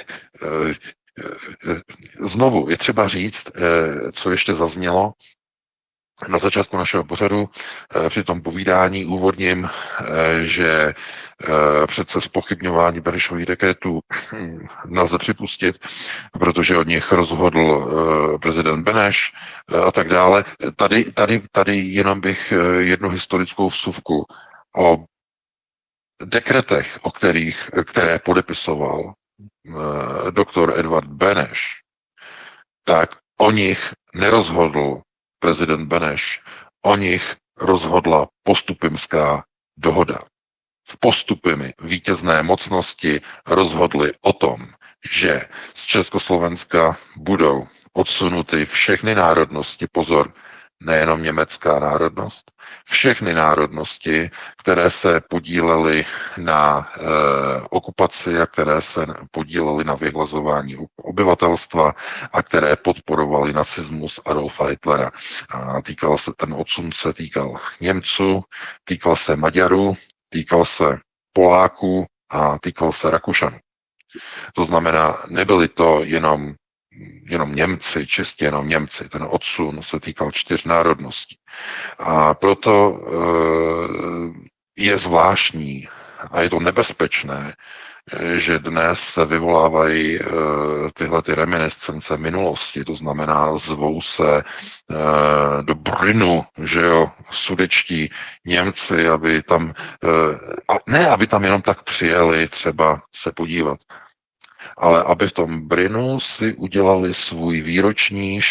znovu, je třeba říct, co ještě zaznělo na začátku našeho pořadu při tom povídání úvodním, že přece zpochybňování Benešových dekretů nelze připustit, protože od nich rozhodl prezident Beneš a tak dále. Tady jenom bych jednu historickou vsuvku o dekretech, které podepisoval doktor Edvard Beneš, tak o nich nerozhodl prezident Beneš, o nich rozhodla Postupimská dohoda. V Postupimi vítězné mocnosti rozhodly o tom, že z Československa budou odsunuty všechny národnosti, pozor, nejenom německá národnost, všechny národnosti, které se podílely na okupaci a které se podílely na vyhlazování obyvatelstva a které podporovaly nacismus Adolfa Hitlera. A ten odsun se týkal Němců, týkal se Maďarů, týkal se Poláků a týkal se Rakušanů. To znamená, nebyli to jenom Němci, čistě jenom Němci. Ten odsun se týkal 4 národností. A proto je zvláštní a je to nebezpečné, že dnes se vyvolávají tyhle ty reminiscence minulosti, to znamená zvou se do Brünnu, že jo, sudečtí Němci, aby tam, a ne, aby tam jenom tak přijeli třeba se podívat, ale aby v tom Brünnu si udělali svůj výroční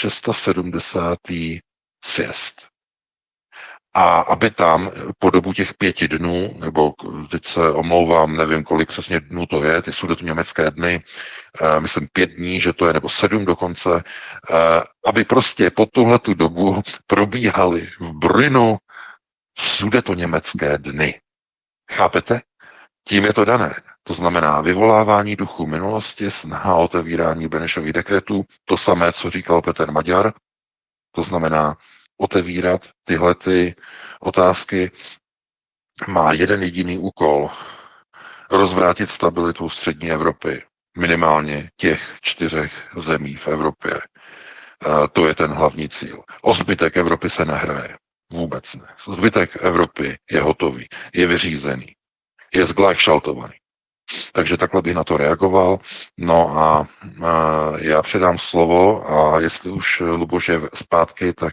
670. sjezd. A aby tam po dobu těch 5 dnů, nebo teď se omlouvám, nevím, kolik přesně dnů to je, ty německé dny, myslím 5 dní, že to je, nebo 7 dokonce, aby prostě po tuhletu dobu probíhaly v Brünnu německé dny. Chápete? Tím je to dané. To znamená vyvolávání duchu minulosti, snaha o otevírání Benešových dekretů, to samé, co říkal Petr Maďar, to znamená otevírat tyhle ty otázky, má jeden jediný úkol: rozvrátit stabilitu střední Evropy, minimálně těch 4 zemí v Evropě. To je ten hlavní cíl. O zbytek Evropy se nehraje. Vůbec ne. Zbytek Evropy je hotový, je vyřízený, je zgleichschaltovaný. Takže takhle bych na to reagoval. No a já předám slovo a jestli už Luboš je zpátky, tak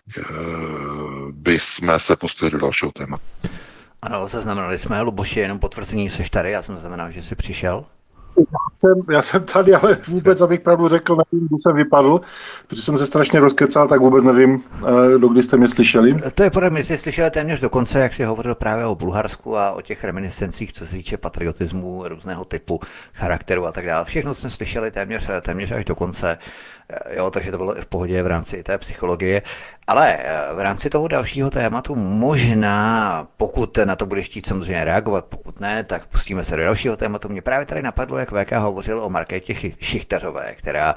bychom se pustili do dalšího tématu. Ano, zaznamenali jsme, Luboši, jenom potvrzení, seš tady, já jsem zaznamenal, že jsi přišel. Já jsem tady, ale vůbec, abych pravdu řekl, nevím, kdy jsem vypadl, protože jsem se strašně rozkecal, tak vůbec nevím, dokdy jste mě slyšeli. To je podle mě, jsi slyšel téměř do konce, jak jsi hovořil právě o Bulharsku a o těch reminiscencích, co se týče patriotismu, různého typu, charakteru a tak dále. Všechno jsme slyšeli téměř až do konce, jo, takže to bylo i v pohodě v rámci té psychologie. Ale v rámci toho dalšího tématu možná, pokud na to budeš chtít samozřejmě reagovat, pokud ne, tak pustíme se do dalšího tématu. Mě právě tady napadlo, jak VK hovořil o Markétě Šichtařové, která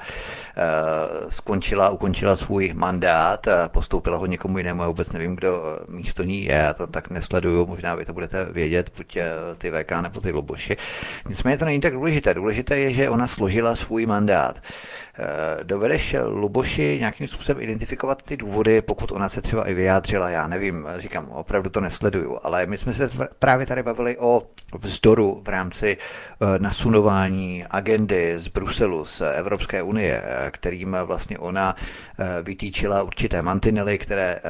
ukončila svůj mandát, postoupila ho někomu jinému, já vůbec nevím, kdo místo ní je, já to tak nesleduju, možná vy to budete vědět, buď ty VK nebo ty Luboši. Nicméně to není tak důležité. Důležité je, že ona složila svůj mandát. Dovedeš, Luboši, nějakým způsobem identifikovat ty důvody, pokud ona se třeba i vyjádřila, já nevím, říkám, opravdu to nesleduju, ale my jsme se právě tady bavili o vzdoru v rámci nasunování agendy z Bruselu, z Evropské unie, kterým vlastně ona vytýčila určité mantinely, které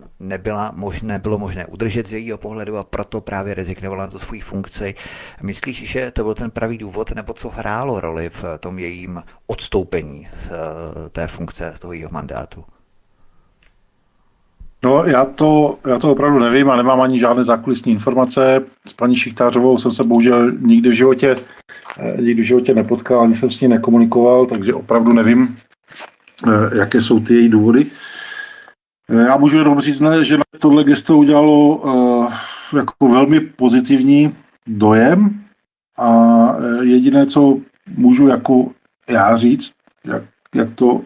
nebylo možné udržet z jejího pohledu a proto právě rezignovala na tu svou funkci. Myslíš, že to byl ten pravý důvod, nebo co hrálo roli v tom jejím odstoupení z té funkce, z toho jejího mandátu? No, já to opravdu nevím a nemám ani žádné zákulisní informace. S paní Šichtářovou jsem se bohužel nikdy v životě nepotkal, ani jsem s ní nekomunikoval, takže opravdu nevím, jaké jsou ty její důvody. Já můžu jenom říct, že na tohle gesto udělalo jako velmi pozitivní dojem a jediné, co můžu jako já říct, jak to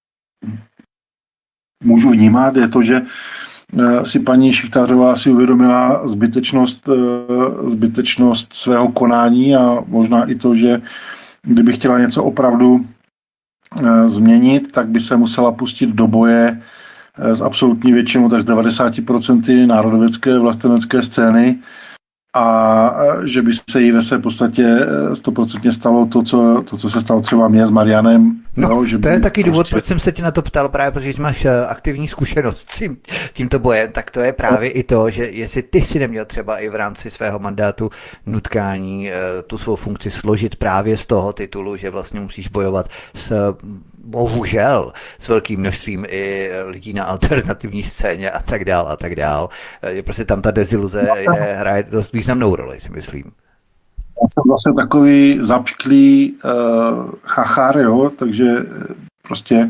můžu vnímat, je to, že si paní Šichtářová si uvědomila zbytečnost svého konání a možná i to, že kdyby chtěla něco opravdu změnit, tak by se musela pustit do boje s absolutní většinou, tak z 90% národověcké vlastenecké scény a že by se jí ve své podstatě 100% stalo to, co se stalo třeba mě s Marianem. No, že to je taky důvod, proč jsem se tě na to ptal, právě protože máš aktivní zkušenost s tímto bojem, tak to je právě i to, že jestli ty si neměl třeba i v rámci svého mandátu nutkání tu svou funkci složit právě z toho titulu, že vlastně musíš bojovat bohužel s velkým množstvím i lidí na alternativní scéně a tak dál. Je prostě tam ta deziluze hraje dost významnou roli, si myslím. Já jsem vlastně takový zapšklý chachár, jo, takže prostě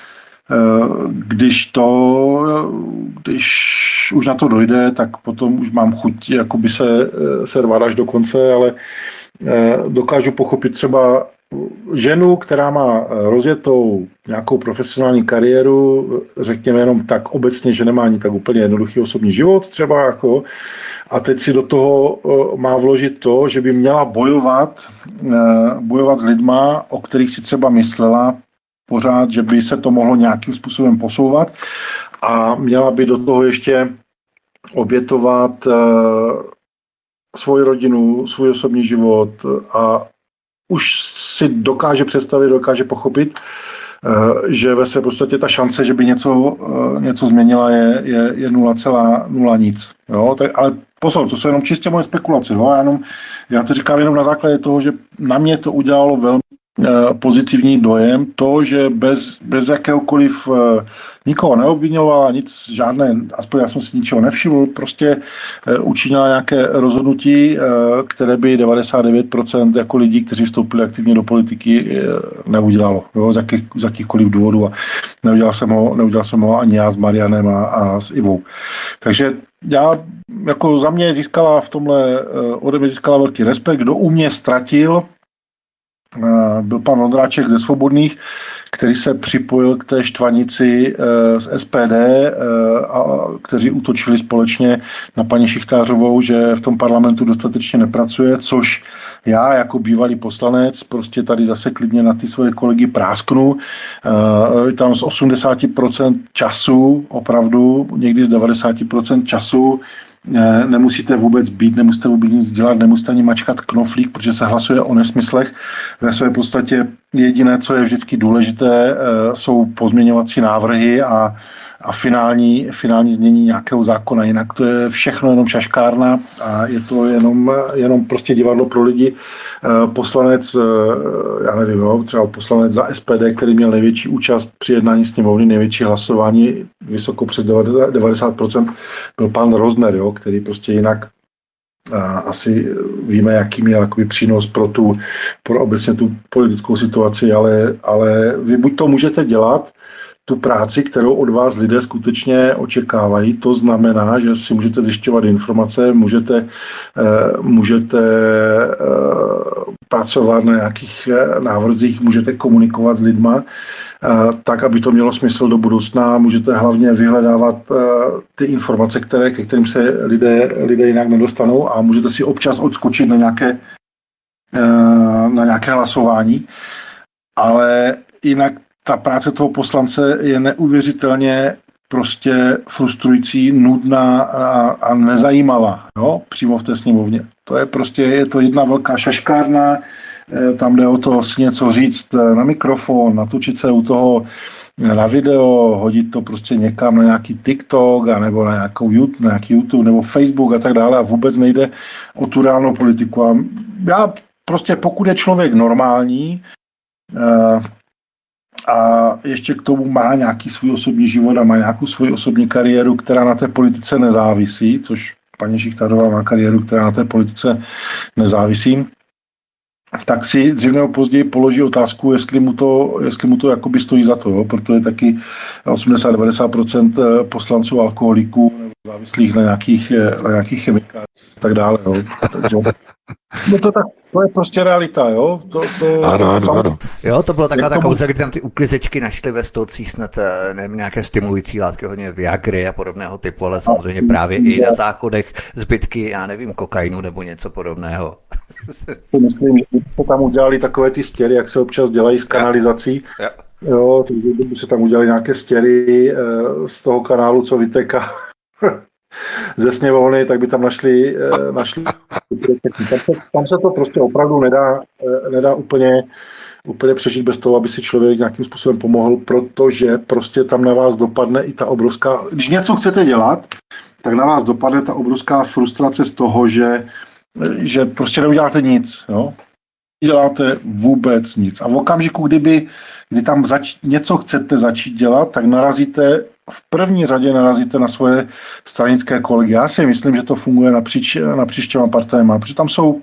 když už na to dojde, tak potom už mám chuť jakoby se rvat až do konce, ale dokážu pochopit třeba ženu, která má rozjetou nějakou profesionální kariéru, řekněme jenom tak obecně, že nemá ani tak úplně jednoduchý osobní život třeba, jako, a teď si do toho má vložit to, že by měla bojovat s lidma, o kterých si třeba myslela pořád, že by se to mohlo nějakým způsobem posouvat a měla by do toho ještě obětovat svoji rodinu, svůj osobní život a už si dokáže představit, dokáže pochopit, že ve své podstatě ta šance, že by něco změnila, je 0,0 nic. Jo? Ale pozor, to jsou jenom čistě moje spekulace. Jo? Já to říkám jenom na základě toho, že na mě to udělalo velmi pozitivní dojem, to, že bez jakéhokoliv nikoho neobvinovala, nic, žádné, aspoň já jsem si ničeho nevšiml, prostě učinila nějaké rozhodnutí, které by 99% jako lidí, kteří vstoupili aktivně do politiky, neudělalo, jo, z jakýchkoliv důvodů. A neudělal jsem ho ani já s Marianem a s Ivou. Takže jako za mě získala v tomhle, ode mě získala velký respekt. Kdo u mě ztratil, byl pan Vondráček ze Svobodných, který se připojil k té štvanici z SPD, kteří útočili společně na paní Šichtářovou, že v tom parlamentu dostatečně nepracuje, což já jako bývalý poslanec prostě tady zase klidně na ty svoje kolegy prásknu. Tam z 80% času, opravdu někdy z 90% času nemusíte vůbec být, nemusíte vůbec nic dělat, nemusíte ani mačkat knoflík, protože se hlasuje o nesmyslech. Ve své podstatě jediné, co je vždycky důležité, jsou pozměňovací návrhy a finální znění nějakého zákona. Jinak to je všechno jenom šaškárna a je to jenom prostě divadlo pro lidi. Poslanec, já nevím, třeba poslanec za SPD, který měl největší účast při jednání sněmovny, největší hlasování, vysoko přes 90%, byl pan Rozner, který prostě jinak asi víme, jaký měl jakoby přínos pro obecně tu politickou situaci, ale vy buď to můžete dělat, tu práci, kterou od vás lidé skutečně očekávají. To znamená, že si můžete zjišťovat informace, můžete pracovat na nějakých návrzích, můžete komunikovat s lidma, tak, aby to mělo smysl do budoucna. Můžete hlavně vyhledávat ty informace, ke kterým se lidé jinak nedostanou a můžete si občas odskočit na nějaké hlasování. Ale jinak ta práce toho poslance je neuvěřitelně prostě frustrující, nudná a nezajímavá, jo? Přímo v té sněmovně. To je prostě, je to jedna velká šaškárna, tam jde o to si něco říct na mikrofon, natočit se u toho na video, hodit to prostě někam na nějaký TikTok nebo na nějaký YouTube nebo Facebook a tak dále a vůbec nejde o tu reálnou politiku. A já prostě, pokud je člověk normální, a ještě k tomu má nějaký svůj osobní život a má nějakou svoji osobní kariéru, která na té politice nezávisí, což paní Šichtářová má kariéru, která na té politice nezávisí, tak si dřív nebo později položí otázku, jestli mu to jakoby stojí za to, jo? Protože taky 80-90% poslanců alkoholiků nebo závislých na nějakých chemikáliích a tak dále. Jo? Takže, to je prostě realita, jo? Ano. Jo, to byla taková ta kauza, kdy tam ty uklizečky našly ve stolcích snad nevím, nějaké stimulující látky, hodně Viagry a podobného typu, ale samozřejmě právě i na záchodech zbytky, já nevím, kokainu nebo něco podobného. Myslím, že tam udělali takové ty stěry, jak se občas dělají s kanalizací. Jo, takže se tam udělali nějaké stěry z toho kanálu, co vyteká ze sněmovny, tak by tam našli tam se to prostě opravdu nedá úplně přežít bez toho, aby si člověk nějakým způsobem pomohl, protože prostě tam na vás dopadne i ta obrovská, když něco chcete dělat, tak na vás dopadne ta obrovská frustrace z toho, že prostě neuděláte nic, jo? Neděláte vůbec nic. A v okamžiku, kdy tam něco chcete začít dělat, tak v první řadě narazíte na svoje stranické kolegy. Já si myslím, že to funguje napříč těma partajema, protože tam jsou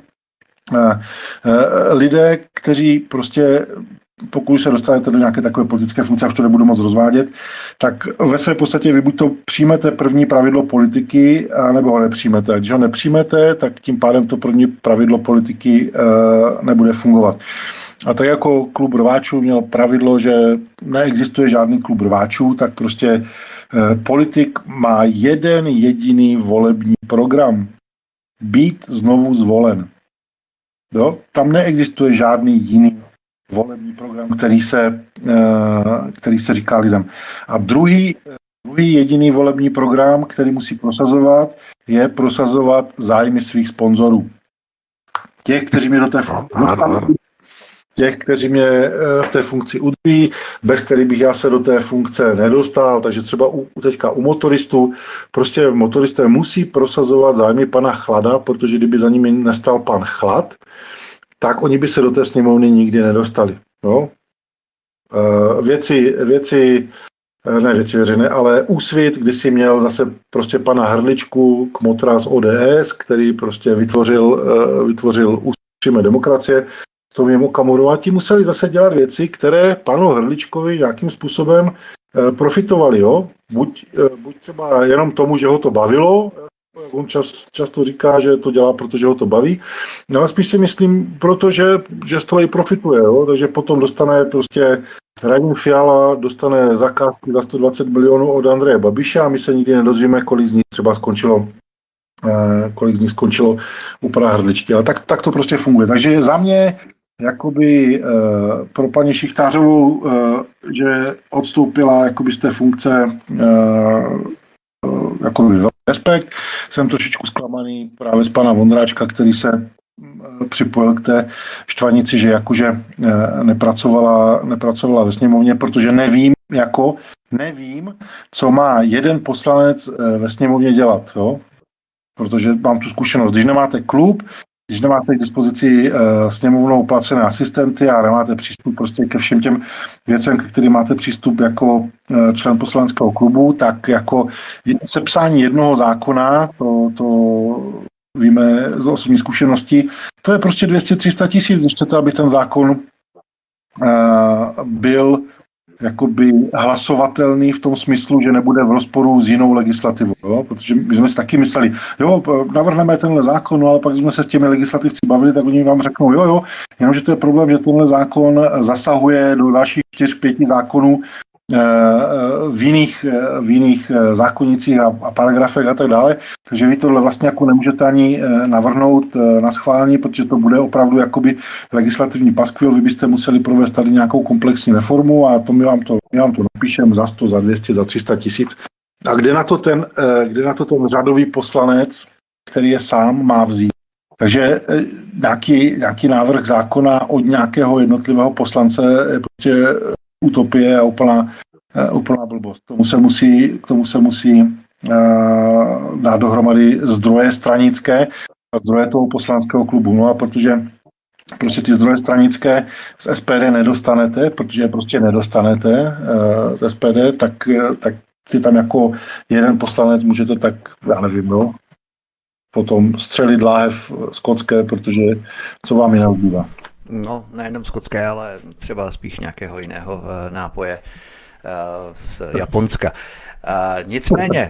lidé, kteří prostě, pokud se dostanete do nějaké takové politické funkce, už to nebudu moc rozvádět, tak ve své podstatě vy buď to přijmete první pravidlo politiky, nebo ho nepřijmete. A když ho nepřijmete, tak tím pádem to první pravidlo politiky nebude fungovat. A tak jako klub rváčů měl pravidlo, že neexistuje žádný klub rváčů, tak prostě politik má jeden jediný volební program. Být znovu zvolen. Jo? Tam neexistuje žádný jiný volební program, který se říká lidem. A druhý jediný volební program, který musí prosazovat, je prosazovat zájmy svých sponzorů. Těch, kteří mě do té těch, kteří mě v té funkci udrží, bez kterých bych já se do té funkce nedostal. Takže třeba teďka u motoristů, prostě motoristé musí prosazovat zájmy pana Chlada, protože kdyby za nimi nestal pan Chlad, tak oni by se do té sněmovny nikdy nedostali. No? Věci veřejné, ale Úsvit, když si měl zase prostě pana Hrličku, kmotra z ODS, který prostě vytvořil Úsvit demokracie, s Tomiem Okamurou, a ti museli zase dělat věci, které panu Hrličkovi nějakým způsobem profitovali. Jo? Buď třeba jenom tomu, že ho to bavilo, on často říká, že to dělá, protože ho to baví, no ale spíš si myslím, protože z toho i profituje, jo? Takže potom dostane prostě Radim Fiala dostane zakázky za 120 milionů od Andreje Babiše a my se nikdy nedozvíme, kolik z nich třeba skončilo u pana Hrdličky. Ale tak to prostě funguje. Takže za mě jakoby pro paní Šichtářovou, že odstoupila jakoby z té funkce jakoby respekt. Jsem trošičku zklamaný právě z pana Vondráčka, který se připojil k té štvanici, že jakože nepracovala ve sněmovně, protože nevím, co má jeden poslanec ve sněmovně dělat, jo? Protože mám tu zkušenost. Když nemáte klub, když nemáte k dispozici sněmovnou placené asistenty a nemáte přístup prostě ke všem těm věcem, ke kterým máte přístup jako člen poslaneckého klubu, tak jako sepsání jednoho zákona, to víme z osobní zkušenosti, to je prostě 200-300 tisíc, když chcete, aby ten zákon byl jakoby hlasovatelný v tom smyslu, že nebude v rozporu s jinou legislativou. Jo? Protože my jsme si taky mysleli, jo, navrhneme tenhle zákon, no, ale pak jsme se s těmi legislativci bavili, tak oni vám řeknou, jo, jenomže to je problém, že tenhle zákon zasahuje do dalších 4-5 zákonů v jiných zákonnicích a paragrafech a tak dále. Takže vy tohle vlastně jako nemůžete ani navrhnout na schválení, protože to bude opravdu jakoby legislativní paskvil. Vy byste museli provést tady nějakou komplexní reformu a to my vám to napíšeme za 100, za 200, za 300 tisíc. A kde na to ten řadový poslanec, který je sám, má vzít? Takže nějaký návrh zákona od nějakého jednotlivého poslance je prostě utopie a úplná blbost. K tomu se musí dát dohromady zdroje stranické a zdroje toho poslaneckého klubu. No a protože ty zdroje stranické z SPD nedostanete, protože prostě nedostanete z SPD, tak si tam jako jeden poslanec můžete tak, já nevím, no, potom střelit láhev skotské, protože co vám jiného zbývá. No, nejenom skotské, ale třeba spíš nějakého jiného nápoje z Japonska. Nicméně,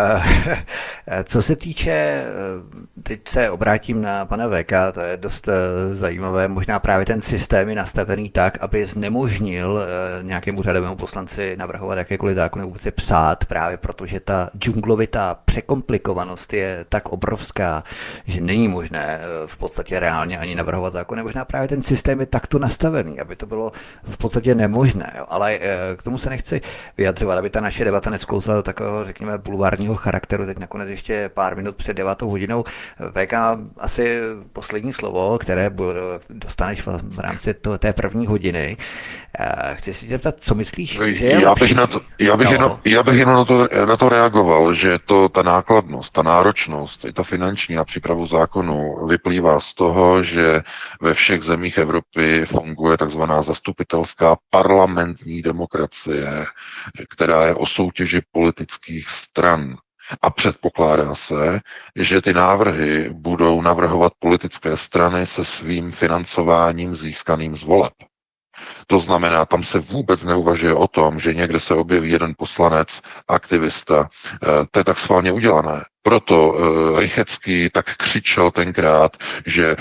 co se týče, teď se obrátím na pana VK, to je dost zajímavé, možná právě ten systém je nastavený tak, aby znemožnil nějakému řadovému poslanci navrhovat jakékoliv zákony, vůbec je psát, právě protože ta džunglovitá překomplikovanost je tak obrovská, že není možné v podstatě reálně ani navrhovat zákony. Možná právě ten systém je takto nastavený, aby to bylo v podstatě nemožné, jo. Ale k tomu se nechci vyjadřovat, aby ta naše debata nesklouzla do takového, řekněme, bulvárního charakteru. Teď nakonec ještě pár minut před 9 hodinou. VK, asi poslední slovo, které dostaneš v rámci té první hodiny. Chci si zeptat, co myslíš, že je lepší? Já bych jenom na to reagoval, že ta nákladnost, ta náročnost, i ta finanční na přípravu zákonu vyplývá z toho, že ve všech zemích Evropy funguje takzvaná zastupitelská parlamentní demokracie, která je o soutěži politických stran. A předpokládá se, že ty návrhy budou navrhovat politické strany se svým financováním získaným z voleb. To znamená, tam se vůbec neuvažuje o tom, že někde se objeví jeden poslanec, aktivista. To je tak schválně udělané. Proto Rychecký tak křičel tenkrát, že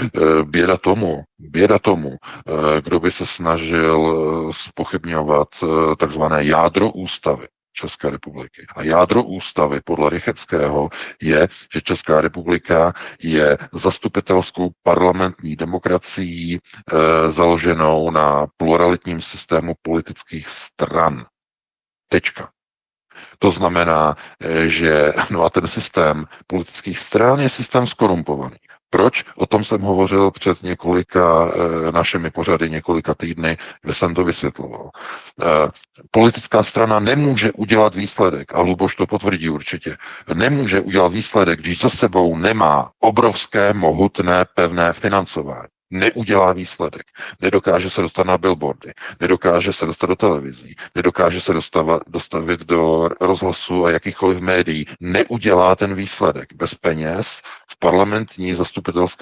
běda tomu, kdo by se snažil zpochybňovat takzvané jádro ústavy České republiky. A jádro ústavy podle Rycheckého je, že Česká republika je zastupitelskou parlamentní demokracií založenou na pluralitním systému politických stran. Tečka. To znamená, že a ten systém politických stran je systém skorumpovaný. Proč? O tom jsem hovořil před několika našimi pořady, několika týdny, kde jsem to vysvětloval. Politická strana nemůže udělat výsledek, a Luboš to potvrdí určitě, nemůže udělat výsledek, když za sebou nemá obrovské, mohutné, pevné financování. Neudělá výsledek. Nedokáže se dostat na billboardy, nedokáže se dostat do televizí, nedokáže se dostavit do rozhlasu a jakýchkoliv médií. Neudělá ten výsledek bez peněz v parlamentní zastupitelské